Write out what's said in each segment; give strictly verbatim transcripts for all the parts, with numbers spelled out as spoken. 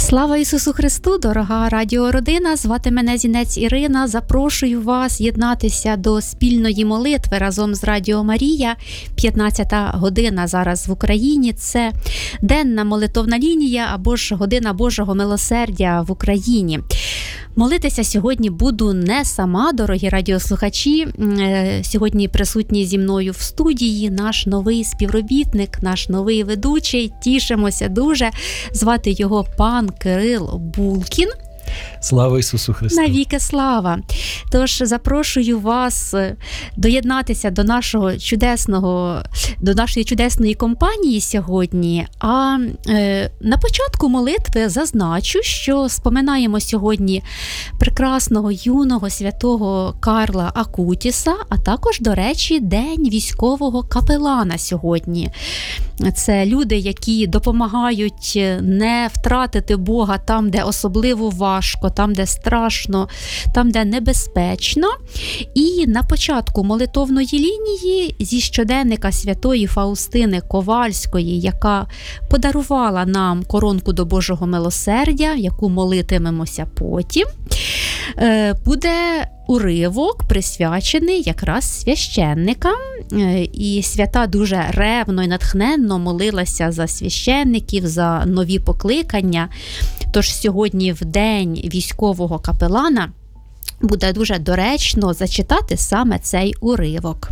Слава Ісусу Христу, дорога радіородина! Звати мене Зінець Ірина. Запрошую вас єднатися до спільної молитви разом з Радіо Марія. п'ятнадцята година зараз в Україні. Це денна молитовна лінія або ж година Божого милосердя в Україні. Молитися сьогодні буду не сама, дорогі радіослухачі. Сьогодні присутній зі мною в студії наш новий співробітник, наш новий ведучий. Тішимося дуже. Звати його пан Кирил Булкін. Слава Ісусу Христу! Навіки слава! Тож запрошую вас доєднатися до нашого чудесного, до нашої чудесної компанії сьогодні. А е, на початку молитви зазначу, що споминаємо сьогодні прекрасного юного святого Карла Акутіса, а також, до речі, День військового капелана сьогодні. Це люди, які допомагають не втратити Бога там, де особливо важко, там, де страшно, там, де небезпечно. І на початку молитовної лінії зі щоденника святої Фаустини Ковальської, яка подарувала нам коронку до Божого милосердя, яку молитимемося потім, буде уривок, присвячений якраз священникам. І свята дуже ревно і натхненно молилася за священників, за нові покликання. Тож сьогодні в День військового капелана буде дуже доречно зачитати саме цей уривок.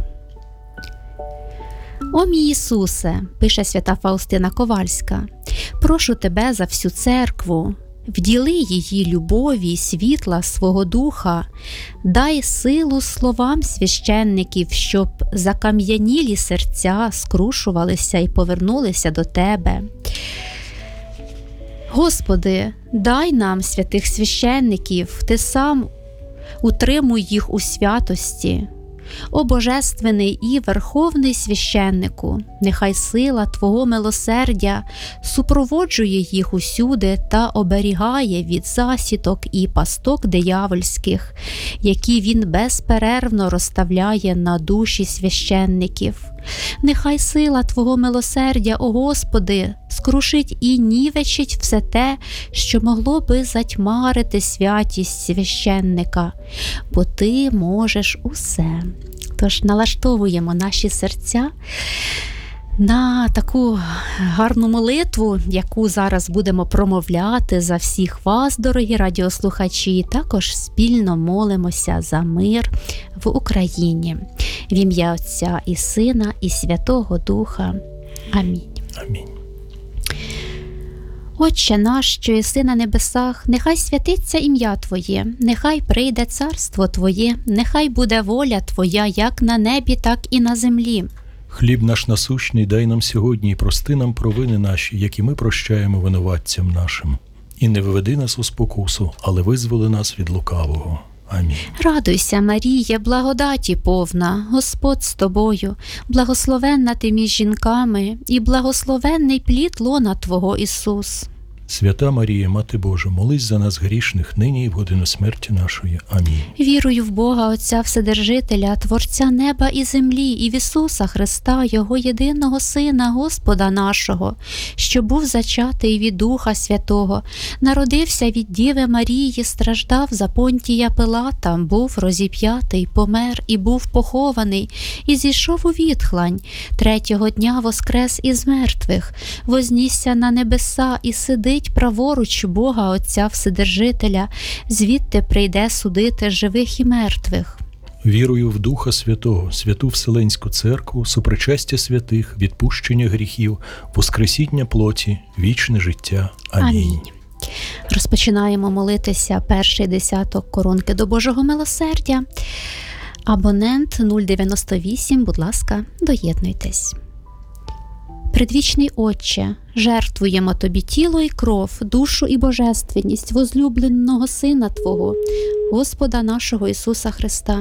«О мій Ісусе», – пише свята Фаустина Ковальська, «прошу Тебе за всю церкву, вділи її любові й світла свого духа, дай силу словам священників, щоб закам'янілі серця скрушувалися і повернулися до Тебе. Господи, дай нам святих священників, Ти сам утримуй їх у святості. О Божественний і Верховний священнику, нехай сила Твого милосердя супроводжує їх усюди та оберігає від засідок і пасток диявольських, які він безперервно розставляє на душі священників. Нехай сила Твого милосердя, о Господи, скрушить і нівечить все те, що могло би затьмарити святість священника, бо Ти можеш усе». Тож налаштовуємо наші серця на таку гарну молитву, яку зараз будемо промовляти за всіх вас, дорогі радіослухачі, також спільно молимося за мир в Україні. В ім'я Отця і Сина, і Святого Духа. Амінь. Амінь. Отче наш, що єси на небесах, нехай святиться ім'я Твоє, нехай прийде царство Твоє, нехай буде воля Твоя, як на небі, так і на землі. Хліб наш насущний дай нам сьогодні і прости нам провини наші, які ми прощаємо винуватцям нашим. І не введи нас у спокусу, але визволи нас від лукавого. Амінь. Радуйся, Марія, благодаті повна, Господь з тобою, благословенна ти між жінками, і благословенний плід лона Твого, Ісус. Свята Марія, Мати Божа, молись за нас грішних, нині і в годину смерті нашої. Амінь. Вірую в Бога, Отця Вседержителя, Творця неба і землі, і в Ісуса Христа, Його єдиного Сина, Господа нашого, що був зачатий від Духа Святого, народився від Діви Марії, страждав за Понтія Пилата, був розіп'ятий, помер і був похований, і зійшов у відхлань. Третього дня воскрес із мертвих, вознісся на небеса і сидить праворуч Бога Отця Вседержителя, звідти прийде судити живих і мертвих. Вірую в Духа Святого, Святу Вселенську Церкву, сопричастя святих, відпущення гріхів, воскресіння плоті, вічне життя. Амінь. Амінь. Розпочинаємо молитися перший десяток коронки до Божого милосердя. Абонент нуль дев'яносто вісім, будь ласка, доєднуйтесь. Предвічний Отче, жертвуємо Тобі тіло і кров, душу і божественність возлюбленого Сина Твого, Господа нашого Ісуса Христа.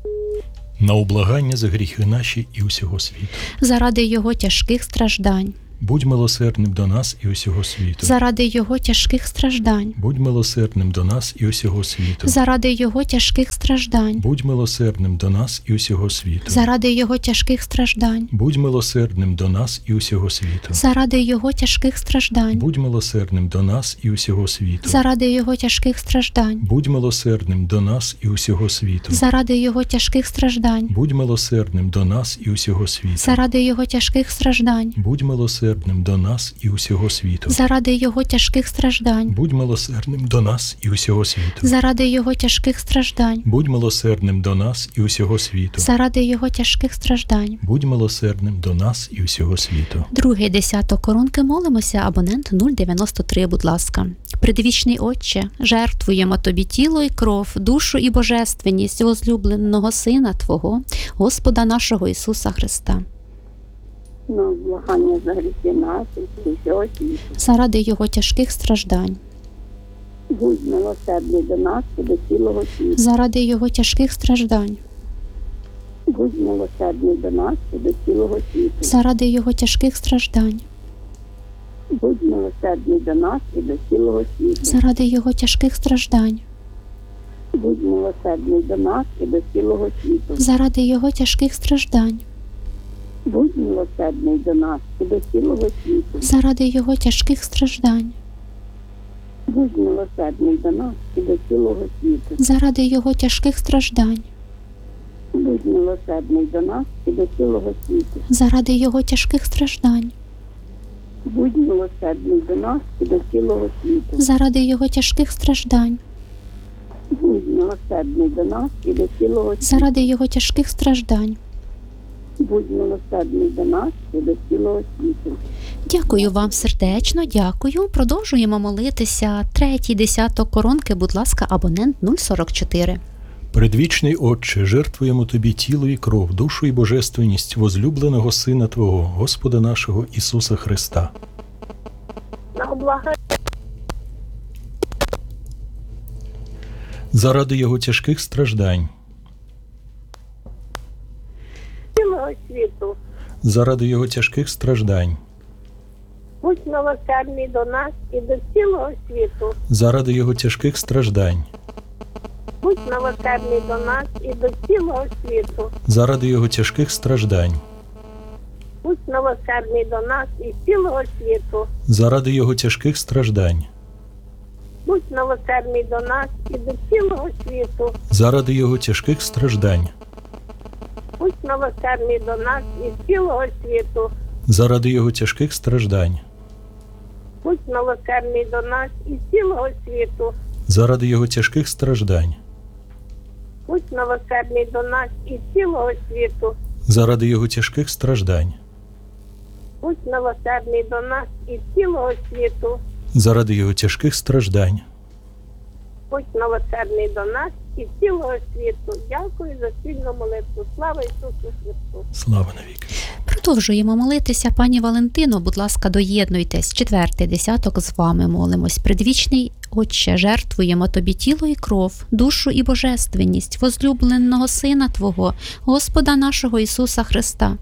На облагання за гріхи наші і усього світу. Заради Його тяжких страждань, Будь милосердним до нас і усього світу. заради Його тяжких страждань, Будь милосердним до нас і усього світу. заради Його тяжких страждань, Будь милосердним до нас і усього світу. заради Його тяжких страждань, Будь милосердним до нас і усього світу. заради Його тяжких страждань, Будь милосердним до нас і усього світу. заради Його тяжких страждань, Будь милосердним до нас і усього світу. заради Його тяжких страждань, Будь милосердним до нас і усього світу. заради Його тяжких страждань, Будь милосердним до нас і усього світу. заради Його тяжких страждань, Будь милосердним до нас і усього світу. заради Його тяжких страждань, Будь милосердним до нас і усього світу. заради Його тяжких страждань. Будь милосердним до нас і усього світу. Другий десяток коронки молимося, абонент нуль дев'яносто три, будь ласка. Предвічний Отче, жертвуємо Тобі тіло і кров, душу і божественність возлюбленого Сина Твого, Господа нашого Ісуса Христа. На благання за гріхи наші і всього світу. Заради Його тяжких страждань, Будь милосердний до нас і до цілого світу. заради Його тяжких страждань, Будь милосердний до нас і до цілого світу. заради Його тяжких страждань, Будь милосердний до нас і до цілого світу. заради Його тяжких страждань, Будь милосердний до нас і до цілого світу. заради Його тяжких страждань, Будь милосердний до нас і до цілого світу. заради Його тяжких страждань, Будь милосердний до нас і до цілого світу. заради Його тяжких страждань, Будь милосердний до нас і до цілого світу. заради Його тяжких страждань, Будь милосердний до нас і до цілого світу. заради Його тяжких страждань, Будь милосердний до нас і до цілого світу. заради Його тяжких страждань. Будь милосердний до нас і до цілого світу. Дякую вам сердечно, дякую. Продовжуємо молитися. Третій десяток коронки, будь ласка, абонент нуль сорок чотири. Предвічний Отче, жертвуємо Тобі тіло і кров, душу і божественність возлюбленого Сина Твого, Господа нашого Ісуса Христа. На благання Заради Його тяжких страждань, цілого світу. заради Його тяжких страждань, Будь милосердний до нас і до цілого світу. заради Його тяжких страждань, Будь милосердний до нас і до цілого світу. заради Його тяжких страждань, Будь милосердний до нас і цілого світу. заради Його тяжких страждань, Будь милосердний до нас і до цілого світу. заради Його тяжких страждань, Будь милосердний до нас і цілого світу. заради Його тяжких страждань, Будь милосердний до нас і цілого світу. заради Його тяжких страждань, Будь милосердний до нас і цілого світу. заради Його тяжких страждань, Будь милосердний до нас і цілого світу. заради Його тяжких страждань. Будь милосердний до нас і цілого світу. Дякую за спільну молитву. Слава Ісусу Христу! Слава навіки. Продовжуємо молитися. Пані Валентино, будь ласка, доєднуйтесь. Четвертий десяток з вами молимось. Предвічний Отче, жертвуємо Тобі тіло і кров, душу і божественність возлюбленого Сина Твого, Господа нашого Ісуса Христа.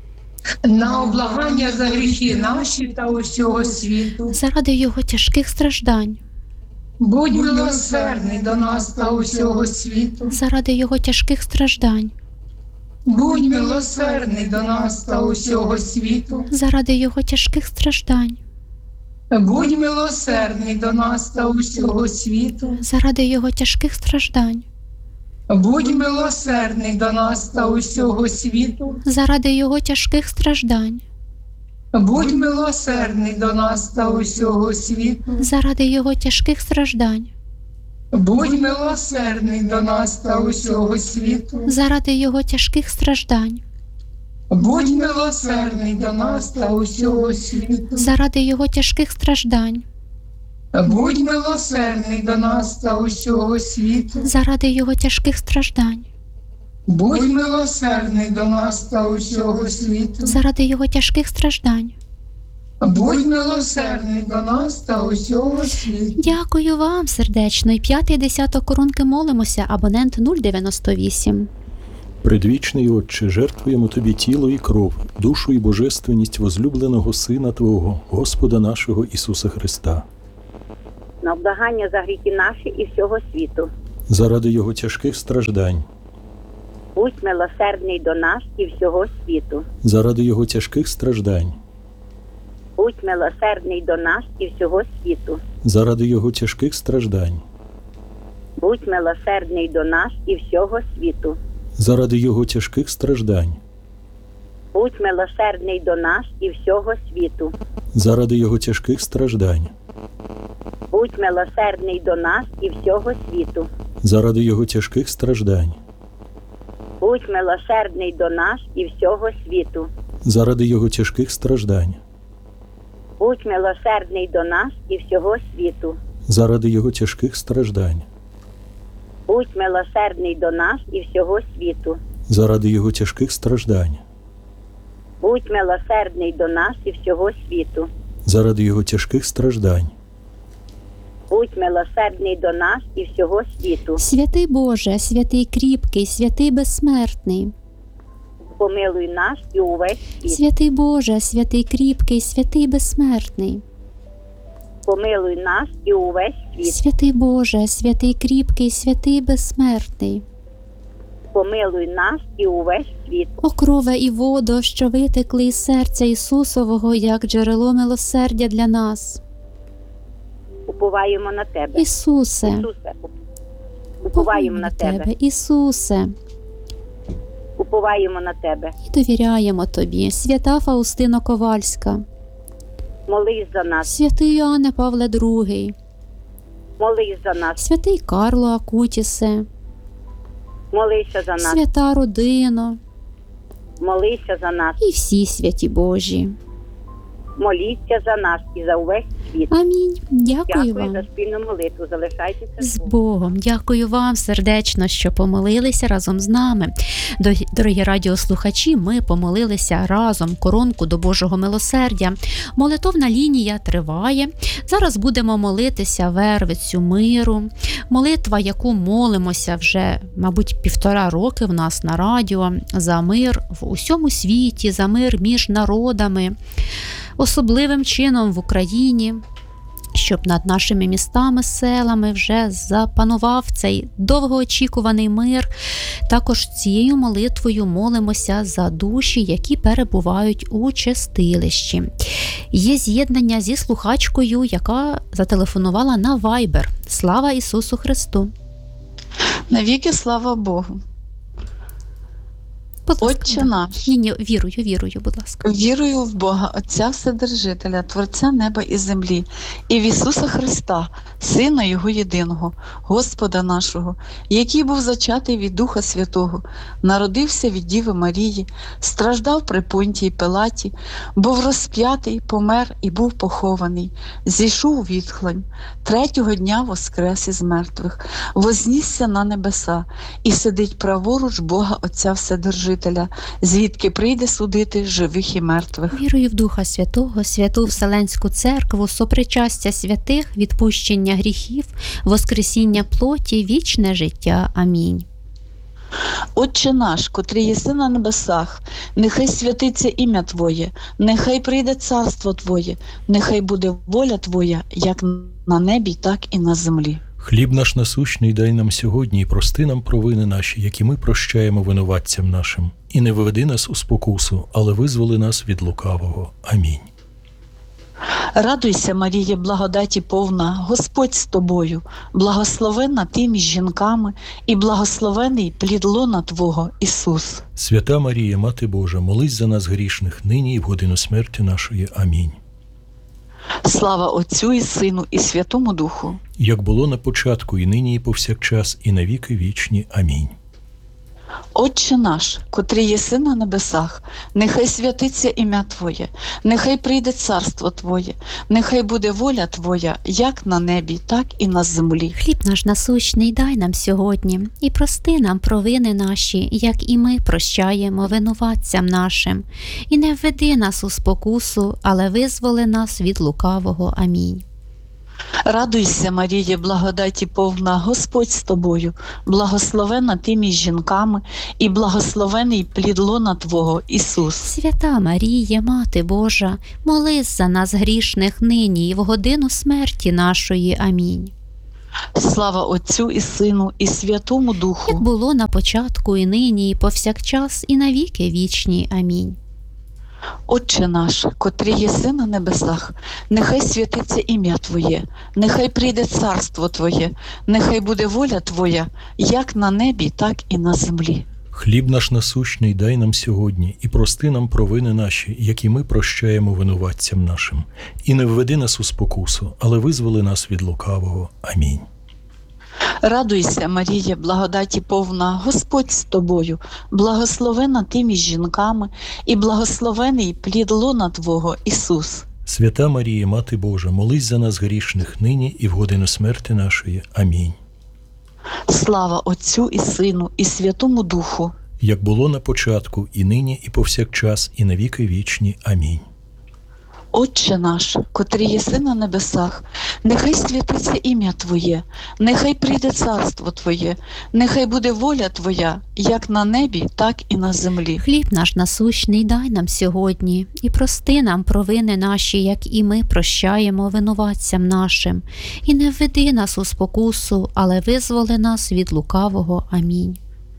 На облагання за гріхи наші та усього світу. Заради Його тяжких страждань, Будь милосердний до нас та усього світу. заради Його тяжких страждань, Будь милосердний до нас та усього світу. заради Його тяжких страждань, Будь милосердний до нас та усього світу. заради Його тяжких страждань, Будь милосердний до нас та усього світу. заради Його тяжких страждань, Будь милосердний до нас та усього світу. заради Його тяжких страждань, Будь милосердний до нас та усього світу. заради Його тяжких страждань, Будь милосердний до нас та усього світу. заради Його тяжких страждань, Будь милосердний до нас та усього світу. заради Його тяжких страждань, Будь милосердний до нас та усього світу. заради Його тяжких страждань. Будь милосердний до нас та усього світу. Дякую вам сердечно. І п'ятий десяток коронки молимося, абонент нуль дев'яносто вісім. Предвічний Отче, жертвуємо Тобі тіло і кров, душу і божественність возлюбленого Сина Твого, Господа нашого Ісуса Христа, на облагання за гріхи наші і всього світу. заради Його тяжких страждань, Будь милосердний до нас і всього світу. заради Його тяжких страждань, Будь милосердний до нас і всього світу. заради Його тяжких страждань, Будь милосердний до нас і всього світу. заради Його тяжких страждань, Будь милосердний до нас і всього світу. заради Його тяжких страждань, Будь милосердний до нас і всього світу. заради Його тяжких страждань, Будь милосердний до нас і всього світу. заради Його тяжких страждань, Будь милосердний до нас і всього світу. заради Його тяжких страждань, Будь милосердний до нас і всього світу. заради Його тяжких страждань, Будь милосердний до нас і всього світу. заради Його тяжких страждань, Будь милосердний до нас і всього світу. Святий Боже, святий кріпкий, святий безсмертний. Помилуй нас і увесь світ. Святий Боже, святий кріпкий, святий безсмертний. Помилуй нас і увесь світ. Святий Боже, святий кріпкий, святий безсмертний. Помилуй нас і увесь світ. О крове і водо, що витекли із серця Ісусового, як джерело милосердя для нас. Уповаємо на Тебе. Ісусе, Ісусе, уповаємо на Тебе. Ісусе, Уповаємо на Тебе. і довіряємо Тобі. Свята Фаустино Ковальська, Молись за нас. святий Іоанне Павле Другий, Молись за нас. святий Карло Акутісе, Молися за нас. свята родино Молися за нас. і всі святі Божі. Моліться за нас і за увесь світ. Амінь. Дякую Дякую вам. за спільну молитву. Залишайтеся З з Богом. Богом. Дякую вам сердечно, що помолилися разом з нами. Дорогі- Дорогі радіослухачі, ми помолилися разом коронку до Божого милосердя. Молитовна лінія триває. Зараз будемо молитися Вервицю миру. Молитва, яку молимося вже, мабуть, півтора роки в нас на радіо, за мир в усьому світі, за мир між народами, особливим чином в Україні, щоб над нашими містами, селами вже запанував цей довгоочікуваний мир. Також цією молитвою молимося за душі, які перебувають у чистилищі. Є з'єднання зі слухачкою, яка зателефонувала на Viber. Слава Ісусу Христу! Навіки слава Богу. Будь ласка, Отче да. наш, Ні, ні, вірую, вірую, будь ласка. вірую в Бога, Отця Вседержителя, Творця неба і землі, і в Ісуса Христа, Сина Його єдиного, Господа нашого, який був зачатий від Духа Святого, народився від Діви Марії, страждав при Понтії Пилаті, був розп'ятий, помер і був похований, зійшов у відхлань, третього дня воскрес із мертвих, вознісся на небеса і сидить праворуч Бога Отця Вседержителя, звідки прийде судити живих і мертвих. Вірую в Духа Святого, Святу Вселенську Церкву, сопричастя святих, відпущення гріхів, воскресіння плоті, вічне життя. Амінь. Отче наш, котрий єси на небесах, нехай святиться ім'я Твоє, нехай прийде царство Твоє, нехай буде воля Твоя, як на небі, так і на землі. Хліб наш насущний дай нам сьогодні і прости нам провини наші, які ми прощаємо винуватцям нашим. І не введи нас у спокусу, але визволи нас від лукавого. Амінь. Радуйся, Марія, благодаті повна, Господь з тобою, благословенна ти між жінками, і благословений плід лона Твого, Ісус. Свята Марія, Мати Божа, молись за нас грішних, нині і в годину смерті нашої. Амінь. Слава Отцю і Сину, і Святому Духу. Як було на початку, і нині, і повсякчас, і на віки вічні. Амінь. Отче наш, котрий єси на небесах, нехай святиться ім'я Твоє, нехай прийде царство Твоє, нехай буде воля Твоя, як на небі, так і на землі. Хліб наш насущний дай нам сьогодні, і прости нам провини наші, як і ми прощаємо винуватцям нашим. І не введи нас у спокусу, але визволи нас від лукавого. Амінь. Радуйся, Маріє, благодаті повна, Господь з тобою, благословена ти між жінками, і благословений плід лона Твого, Ісус. Свята Марія, Мати Божа, молись за нас грішних нині і в годину смерті нашої. Амінь. Слава Отцю і Сину, і Святому Духу. Як було на початку, і нині, і повсякчас, і навіки вічні. Амінь. Отче наш, котрий єси на небесах, нехай святиться ім'я Твоє, нехай прийде царство Твоє, нехай буде воля Твоя, як на небі, так і на землі. Хліб наш насущний дай нам сьогодні, і прости нам провини наші, які ми прощаємо винуватцям нашим. І не введи нас у спокусу, але визволи нас від лукавого. Амінь. Радуйся, Марія, благодаті повна, Господь з тобою, благословена ти між жінками, і благословений плід лона Твого, Ісус. Свята Марія, Мати Божа, молись за нас грішних нині і в годину смерти нашої. Амінь. Слава Отцю і Сину, і Святому Духу. Як було на початку, і нині, і повсякчас, і навіки вічні. Амінь. Отче наш, котрий єси на небесах, нехай святиться ім'я Твоє, нехай прийде царство Твоє, нехай буде воля Твоя, як на небі, так і на землі. Хліб наш насущний дай нам сьогодні, і прости нам провини наші, як і ми прощаємо винуватцям нашим. І не введи нас у спокусу, але визволи нас від лукавого. Амінь.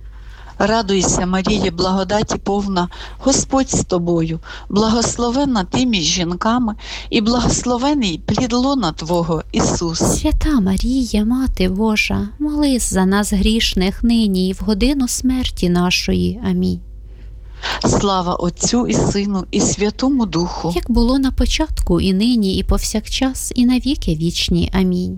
Радуйся, Маріє, благодаті повна, Господь з тобою, благословена ти між жінками, і благословений плід лона Твого, Ісус. Свята Марія, Мати Божа, молись за нас грішних нині і в годину смерті нашої. Амінь. Слава Отцю і Сину, і Святому Духу. Як було на початку, і нині, і повсякчас, і навіки вічні. Амінь.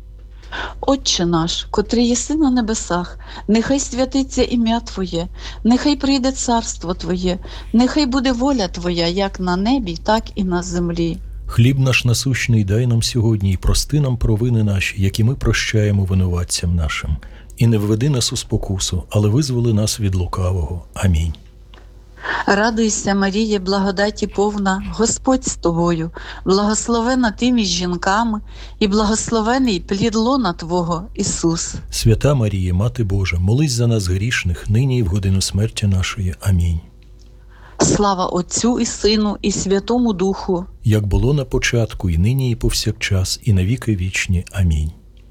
Отче наш, котрий єси на небесах, нехай святиться ім'я Твоє, нехай прийде царство Твоє, нехай буде воля Твоя, як на небі, так і на землі. Хліб наш насущний дай нам сьогодні, і прости нам провини наші, які ми прощаємо винуватцям нашим. І не введи нас у спокусу, але визволи нас від лукавого. Амінь. Радуйся, Маріє, благодаті повна, Господь з тобою, благословена ти між жінками, і благословений плід лона Твого, Ісус. Свята Марія, Мати Божа, молись за нас грішних, нині і в годину смерті нашої. Амінь. Слава Отцю і Сину, і Святому Духу. Як було на початку, і нині, і повсякчас, і навіки вічні. Амінь.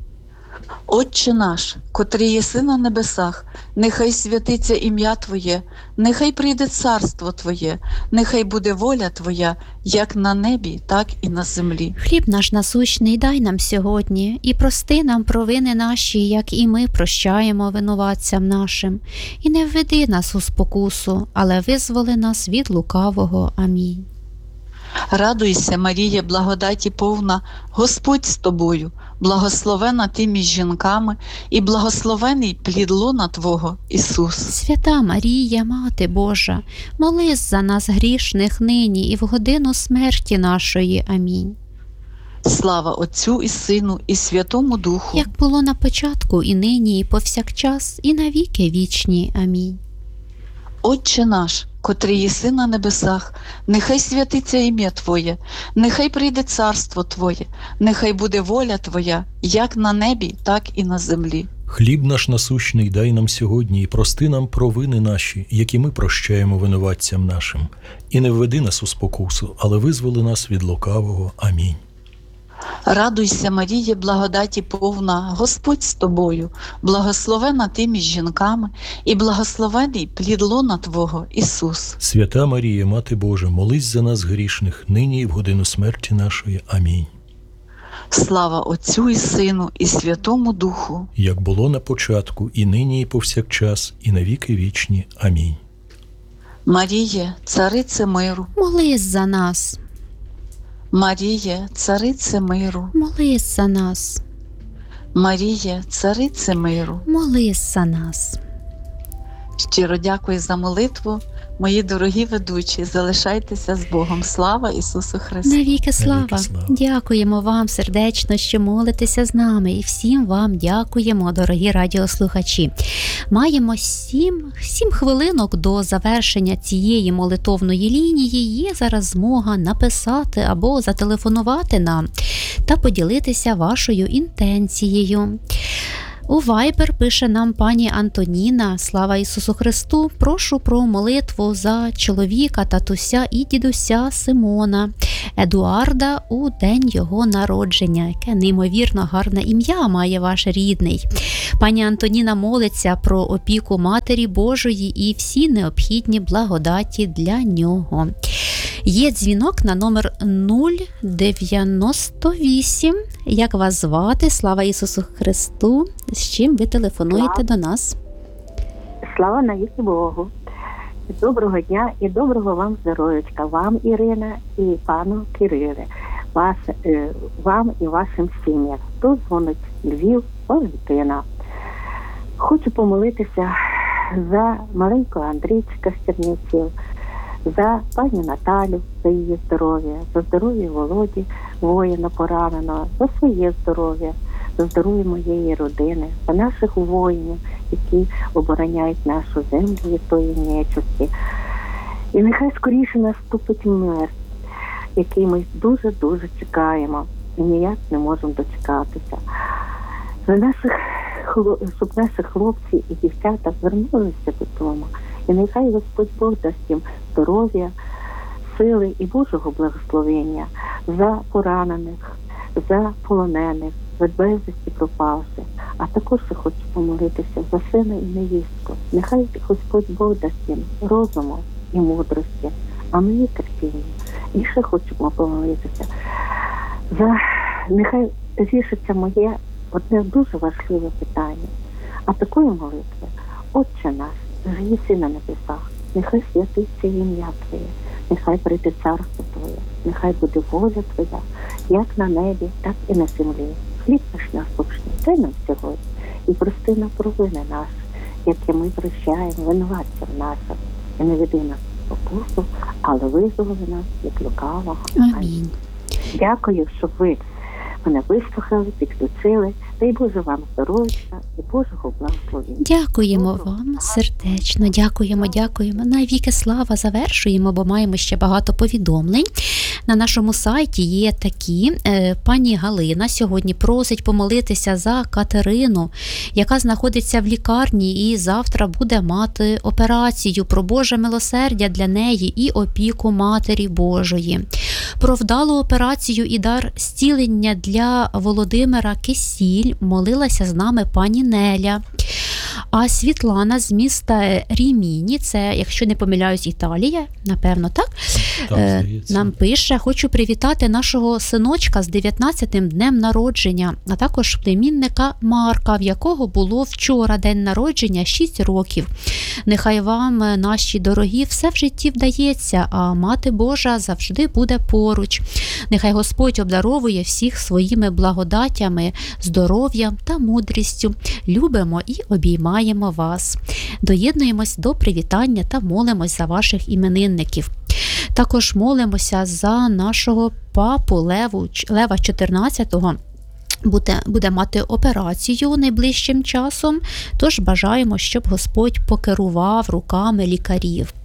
Отче наш, котрий єси на небесах, нехай святиться ім'я Твоє, нехай прийде царство Твоє, нехай буде воля Твоя, як на небі, так і на землі. Хліб наш насущний дай нам сьогодні, і прости нам провини наші, як і ми прощаємо винуватцям нашим. І не введи нас у спокусу, але визволи нас від лукавого. Амінь. Радуйся, Марія, благодаті повна, Господь з тобою, благословена ти між жінками, і благословений плід лона Твого, Ісус. Свята Марія, Мати Божа, молись за нас грішних нині і в годину смерті нашої. Амінь. Слава Отцю і Сину, і Святому Духу. Як було на початку, і нині, і повсякчас, і навіки вічні. Амінь. Отче наш, котрий єси на небесах, нехай святиться ім'я Твоє, нехай прийде царство Твоє, нехай буде воля Твоя, як на небі, так і на землі. Хліб наш насущний дай нам сьогодні, і прости нам провини наші, які ми прощаємо винуватцям нашим. І не введи нас у спокусу, але визволи нас від лукавого. Амінь. Радуйся, Маріє, благодаті повна, Господь з тобою, благословена ти між жінками, і благословений плід лона Твого, Ісус. Свята Марія, Мати Божа, молись за нас грішних, нині і в годину смерті нашої. Амінь. Слава Отцю і Сину, і Святому Духу. Як було на початку, і нині, і повсякчас, і навіки вічні. Амінь. Маріє, царице миру, Молись за нас, Маріє, царице миру, молись за нас, Маріє, царице миру. молись за нас. Щиро дякую за молитву. Мої дорогі ведучі, залишайтеся з Богом. Слава Ісусу Христу! Навіки слава. Навіки слава. Дякуємо вам сердечно, що молитеся з нами. І всім вам дякуємо, дорогі радіослухачі. Маємо сім, сім хвилинок до завершення цієї молитовної лінії. Є зараз змога написати або зателефонувати нам та поділитися вашою інтенцією. У Viber пише нам пані Антоніна: «Слава Ісусу Христу! Прошу про молитву за чоловіка, татуся і дідуся Симона Едуарда у день його народження». Яке неймовірно гарне ім'я має ваш рідний. Пані Антоніна молиться про опіку Матері Божої і всі необхідні благодаті для нього. Є дзвінок на номер нуль дев'яносто вісім. Як вас звати? Слава Ісусу Христу! З чим ви телефонуєте до нас? Слава навіки Богу. Доброго дня і доброго вам здоров'ячка. Вам, Ірина, і пану Кириле. Вас, е, вам і вашим сім'ям. Тут дзвонить Львів, Валентина. Хочу помолитися за маленького Андрійчика з Чернівців, за пані Наталю, за її здоров'я, за здоров'я Володі, воїна пораненого, за своє здоров'я, за здоров'я моєї родини, за наших воїнів, які обороняють нашу землю від тої нечисті. І нехай скоріше наступить мир, який ми дуже-дуже чекаємо і ніяк не можемо дочекатися. За наших, щоб наші хлопці і дівчата звернулися додому. І нехай Господь Бог дасть їм здоров'я, сили і Божого благословення за поранених, за полонених, за безвісті пропавших. А також я хочу помолитися за сина і невістку. Нехай Господь Бог дасть їм розуму і мудрості, а мені терпіння. І ще хочу помолитися за, нехай рішиться моє одне дуже важливе питання. А такої молитви: Отче наш, що єси на небесах, нехай святиться ім'я Твоє, нехай прийде царство Твоє, нехай буде воля Твоя, як на небі, так і на землі. Хліб наш насущний дай нам сьогодні, і прости нам провини наші, які ми прощаємо винуватцям нашим. І не веди нас в спокусу, але визволи нас від лукавого. Амінь. Дякую, що ви мене вислухали, підключили. Дай Боже вам здоров'я і Божого благословення. Дякуємо вам сердечно, дякуємо, дякуємо. Навіки слава, завершуємо, бо маємо ще багато повідомлень. На нашому сайті є такі. Пані Галина сьогодні просить помолитися за Катерину, яка знаходиться в лікарні і завтра буде мати операцію. Про Боже милосердя для неї і опіку Матері Божої. Про вдалу операцію і дар зцілення для Володимира Кисіль молилася з нами пані Неля. А Світлана з міста Ріміні, це, якщо не помиляюсь, Італія, напевно, так? Так, Е, здається. Нам пише: хочу привітати нашого синочка з дев'ятнадцятим днем народження, а також племінника Марка, в якого було вчора день народження, шість років. Нехай вам, наші дорогі, все в житті вдається, а Мати Божа завжди буде поруч. Нехай Господь обдаровує всіх своїми благодатями, здоров'ям та мудрістю. Любимо і обіймаємо вас. Доєднуємось до привітання та молимось за ваших іменинників. Також молимося за нашого папу Леву, Лева чотирнадцятого. Буде, буде мати операцію найближчим часом, тож бажаємо, щоб Господь покерував руками лікарів.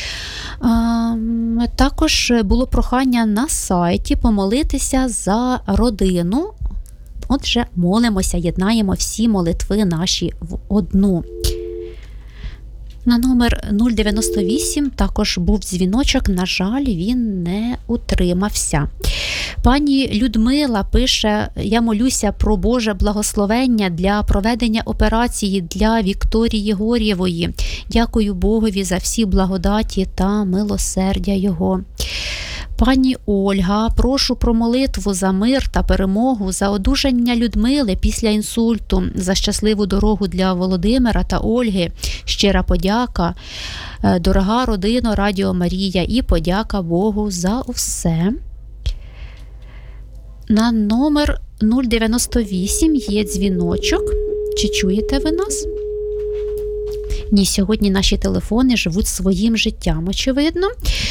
А, також було прохання на сайті помолитися за родину. Отже, молимося, єднаємо всі молитви наші в одну. На номер нуль дев'яносто вісім також був дзвіночок, на жаль, він не утримався. Пані Людмила пише: я молюся про Боже благословення для проведення операції для Вікторії Горєвої. Дякую Богові за всі благодаті та милосердя Його. Пані Ольга, прошу про молитву за мир та перемогу, за одужання Людмили після інсульту, за щасливу дорогу для Володимира та Ольги. Щира подяка, дорога родино Радіо Марія, і подяка Богу за усе. На номер нуль дев'яносто вісім є дзвіночок. Чи чуєте ви нас? Ні, сьогодні наші телефони живуть своїм життям, очевидно.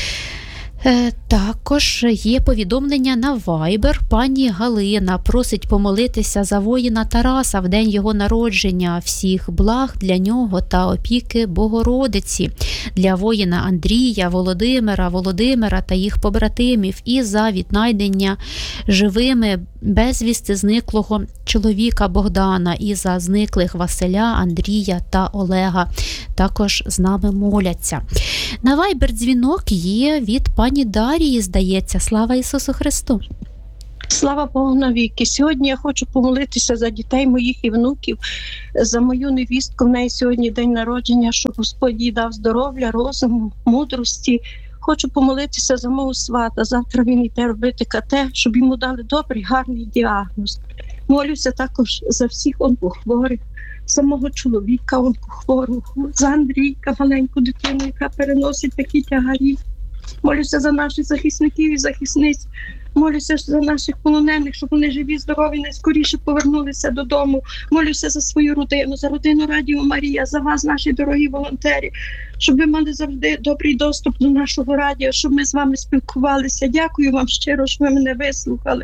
Е, також є повідомлення на Viber. Пані Галина просить помолитися за воїна Тараса в день його народження. Всіх благ для нього та опіки Богородиці. Для воїна Андрія, Володимира, Володимира та їх побратимів. І за віднайдення живими безвісти зниклого чоловіка Богдана. І за зниклих Василя, Андрія та Олега. Також з нами моляться. На Viber дзвінок є від пані Дарії, здається. Слава Ісусу Христу! Слава Богу навіки. Сьогодні я хочу помолитися за дітей моїх і внуків, за мою невістку. В неї сьогодні день народження, щоб Господь їй дав здоров'я, розуму, мудрості. Хочу помолитися за мого свата. Завтра він йде робити КТ, щоб йому дали добрий, гарний діагноз. Молюся також за всіх онкохворих, за мого чоловіка онкохворого, за Андрійка, маленьку дитину, яка переносить такі тягарі. Молюся за наших захисників і захисниць. Молюся за наших полонених, щоб вони живі, здорові, найскоріше повернулися додому. Молюся за свою родину, за родину Радіо Марія, за вас, наші дорогі волонтери, щоб ви мали завжди добрий доступ до нашого радіо, щоб ми з вами спілкувалися. Дякую вам щиро, що ви мене вислухали.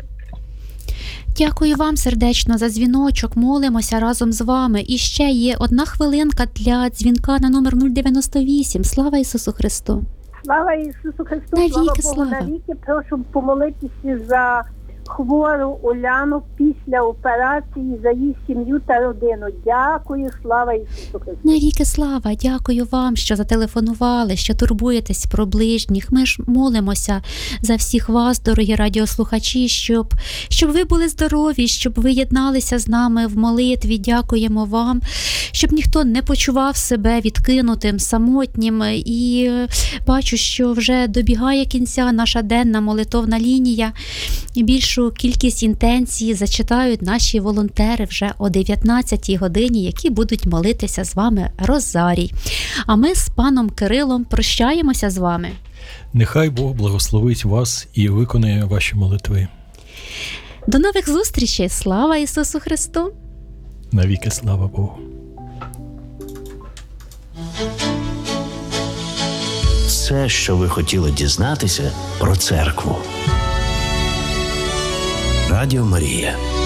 Дякую вам сердечно за дзвіночок, молимося разом з вами. І ще є одна хвилинка для дзвінка на номер нуль дев'яносто вісім. Слава Ісусу Христу! Слава Ісусу Христу, Навіки слава Богу, слава. навіки. Прошу помолитися за хвору Уляну після операції, за її сім'ю та родину. Дякую, слава Ісусу Христу. Навіки слава, дякую вам, що зателефонували, що турбуєтесь про ближніх. Ми ж молимося за всіх вас, дорогі радіослухачі, щоб, щоб ви були здорові, щоб ви єдналися з нами в молитві. Дякуємо вам, щоб ніхто не почував себе відкинутим, самотнім. І бачу, що вже добігає кінця наша денна молитовна лінія. Більшу кількість інтенцій зачитають наші волонтери вже о дев'ятнадцятій годині, які будуть молитися з вами розарій. А ми з паном Кирилом прощаємося з вами. Нехай Бог благословить вас і виконає ваші молитви. До нових зустрічей! Слава Ісусу Христу! Навіки слава Богу! Все, що ви хотіли дізнатися про церкву. Радіо Марія.